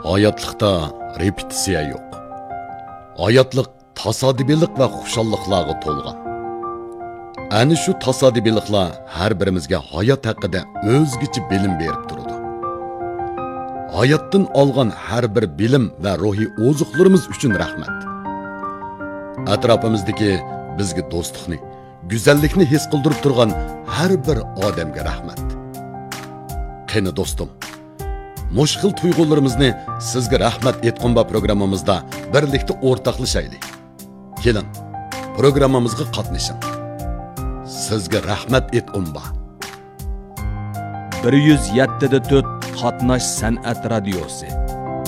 Hayatlıqda repetitsiya yo'q. Hayatliq tasodifilik va xushalliqlarga to'lgan. Ana shu tasodifiliklar har birimizga hayot haqida o'zgacha bilim berib turadi. Hayotdan olgan har bir bilim va ruhiy ozuqlarimiz uchun rahmat. Atrofimizdagi bizga do'stlikni, go'zallikni his qildirib turgan har bir odamga rahmat. Qani do'stim, mushkil tuyg'ularimizni sizga rahmat etqonba programmamizda birlikda o'rtoqlashaylik. Keling, programmamizga qatnashing. Sizga rahmat etqonba. 107.4 Qatnash san'at radiosi.